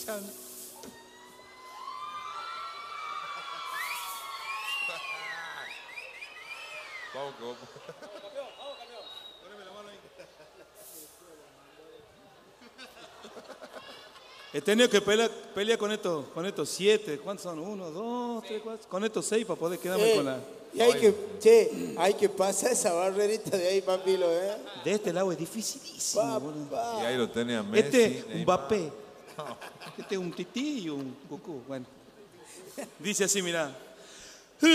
Chan. Vamos, vamos. He tenido que pelear con estos 7. ¿Cuántos son? 1, 2, 3, 4. Con estos 6 para poder quedarme con la. Y hay que pasar esa barrerita de ahí, papilo, ¿eh? De este lado es dificilísimo, boludo. Y ahí lo tenía Messi. Este un Neymar. Mbappé. Este es un Tití y un Goku. Bueno. Dice así, mirá.